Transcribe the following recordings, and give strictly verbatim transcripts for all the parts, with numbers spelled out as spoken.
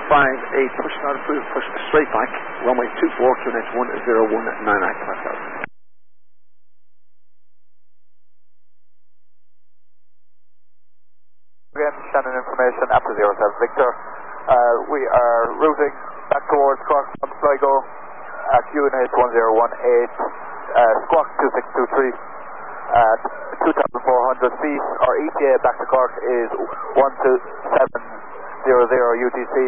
five eight, pushing out of cruise, pushing straight back, runway two four, Q N H one zero one nine hectopascals. Again, Shannon information after zero seven Victor. Uh, we are routing back towards Cork from Sligo at Q N H one zero one eight, uh, squawk two six two three at two thousand four hundred feet. Our E T A back to Cork is one two seven zero zero U T C.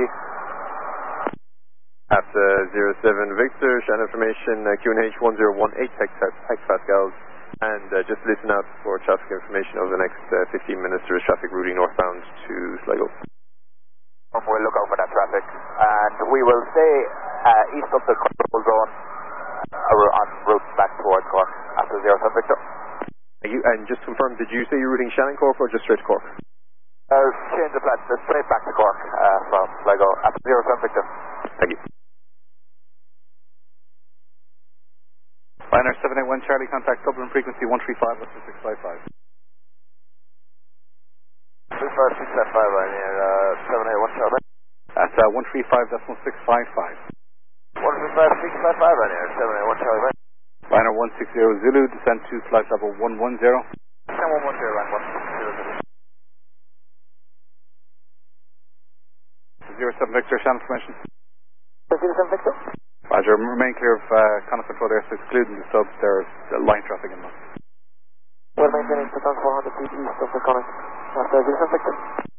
At uh, zero seven Victor, Shannon information, uh, Q N H one zero one eight hectopascals. And uh, just listen out for traffic information over the next uh, fifteen minutes. There is traffic routing northbound to Sligo. We'll look out for that traffic. And we will stay uh, east of the control zone uh, on route back towards Cork after zero seven Victor. You, and just confirm, did you say you're routing Shannon Cork or just straight to Cork? Uh, change the plan, uh, straight back to Cork uh, from Sligo after zero seven Victor. Thank you. Ryanair seven eight one Charlie, contact Dublin frequency one three five, two six five five. two five six five five, Ryanair uh, seven eight one Charlie. That's uh, one three five point six five five. one three five six five five, Ryanair seven eight one Charlie. Ryanair one six zero Zulu, descend to flight level one one zero. Descend one one zero, Ryanair one six zero Zulu. zero seven Victor, Shannon information. zero seven Victor. Roger, remain clear of uh, Connaught Control there, so excluding the subs, there's uh, line traffic in them. We're maintaining two thousand four hundred feet east of the Connaught. After zero seven Victor.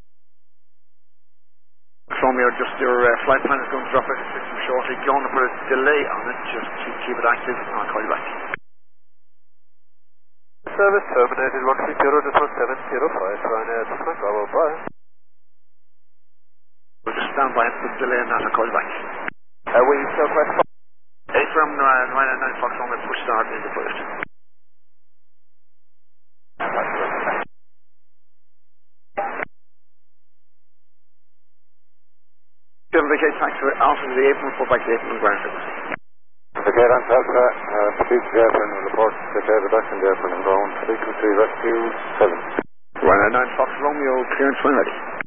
Romeo, just your uh, flight plan is going to drop out of the system shortly. Going to put a delay on it just to keep it active, and I'll call you back. Service terminated one three zero, this was seven zero five, Ryanair, this is Bravo, bye. We'll just stand by and put a delay on that, I'll call you back. Uh, we still press eight from uh, Ryanair nine Fox Romeo, push start into first. Seven vacate taxi Alpha to the apron, report back to the apron ground frequency. Vacate on Alpha, uh, proceed to the apron and report vacate back in the apron and ground frequency rescue seven. Ryanair nine Fox Romeo, clearance when ready.